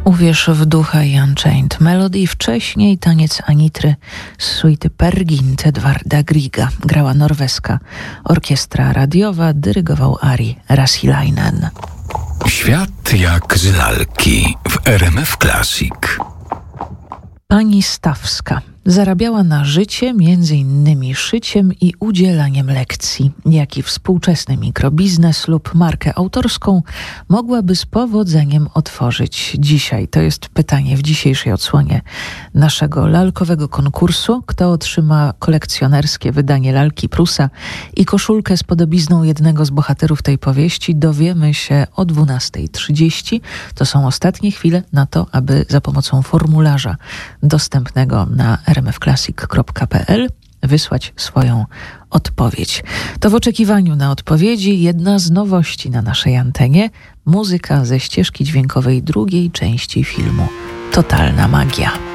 Uwierz w ducha i Unchained Melody. Wcześniej taniec Anitry z suity Per Gynt Edvarda Grieга. Grała norweska orkiestra radiowa, dyrygował Ari Rasilainen. Świat jak z lalki w RMF Classic. Pani Stawska zarabiała na życie między innymi szyciem i udzielaniem lekcji. Jaki współczesny mikrobiznes lub markę autorską mogłaby z powodzeniem otworzyć dzisiaj? To jest pytanie w dzisiejszej odsłonie naszego lalkowego konkursu. Kto otrzyma kolekcjonerskie wydanie lalki Prusa i koszulkę z podobizną jednego z bohaterów tej powieści, dowiemy się o 12:30. To są ostatnie chwile na to, aby za pomocą formularza dostępnego na rmfclassic.pl wysłać swoją odpowiedź. To w oczekiwaniu na odpowiedzi jedna z nowości na naszej antenie, muzyka ze ścieżki dźwiękowej drugiej części filmu Totalna Magia.